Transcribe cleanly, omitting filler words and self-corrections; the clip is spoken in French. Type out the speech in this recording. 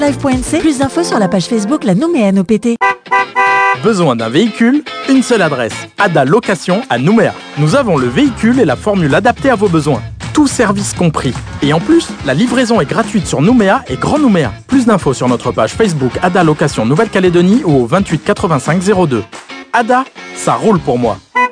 Live.nc, plus d'infos sur la page Facebook La Nouméenne OPT. Besoin d'un véhicule? Une seule adresse, Ada Location à Nouméa. Nous avons le véhicule et la formule adaptée à vos besoins. Tout service compris. Et en plus, la livraison est gratuite sur Nouméa et Grand Nouméa. Plus d'infos sur notre page Facebook Ada Location Nouvelle-Calédonie ou au 28 85 02. Ada, ça roule pour moi.